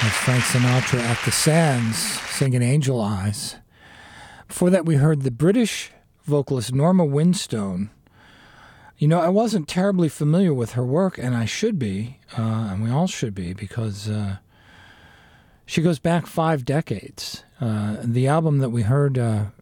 That's Frank Sinatra at the Sands singing Angel Eyes. Before that, we heard the British vocalist Norma Winstone. You know, I wasn't terribly familiar with her work, and I should be, and we all should be, because she goes back 5 decades. The album that we heard